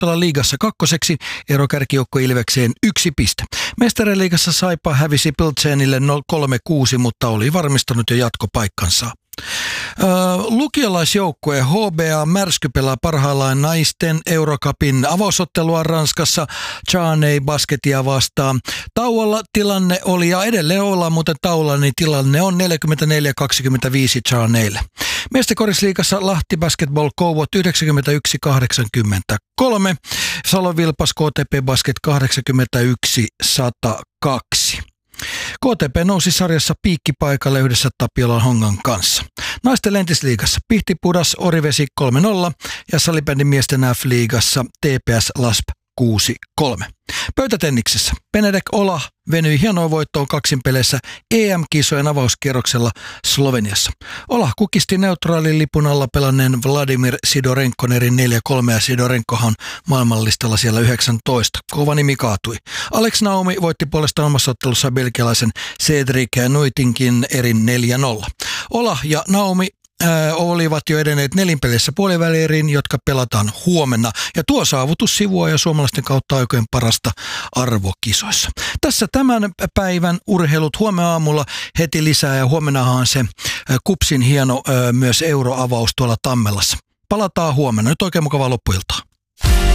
Porttala liigassa kakkoseksi, ero kärkijoukko Ilvekseen 1 piste. Mestariliigassa Saipa hävisi Pilsenille 3-6, mutta oli varmistanut jo jatkopaikkansa. Lukiolaisjoukkue HBA Märsky pelaa parhaillaan naisten Eurocupin avausottelua Ranskassa Charney Basketia vastaan. Tauolla tilanne oli, ja edelleen ollaan muuten tauolla, niin tilanne on 44-25 Charneylle. Miestenkorisliigassa Lahti Basketball Kouvot 91-83, Salon Vilpas KTP Basket 81-102. KTP nousi sarjassa piikkipaikalle yhdessä Tapiolan Hongan kanssa. Naisten lentisliigassa Pihti pudas Orivesi 3-0 ja salibändin miesten F-liigassa TPS Lasp 6-3. Pöytätenniksessä Benedek Olah venyi hienoon voittoon kaksinpeleissä EM-kisojen avauskierroksella Sloveniassa. Olah kukisti neutraalin lipun alla pelanneen Vladimir Sidorenkon eri 4-3 ja Sidorenkohan maailmanlistalla siellä 19. Kova nimi kaatui. Alex Naomi voitti puolestaan omassa ottelussa belgialaisen Cedric Nuitinkin eri 4-0. Olah ja Naomi olivat jo edenneet nelinpeleissä puolivälieriin, jotka pelataan huomenna. Ja tuo saavutus sivuaa jo suomalaisten kautta aikojen parasta arvokisoissa. Tässä tämän päivän urheilut. Huomenna aamulla heti lisää ja huomennahan se KuPSin hieno myös euroavaus tuolla Tammelassa. Palataan huomenna. Nyt oikein mukavaa loppuiltaa.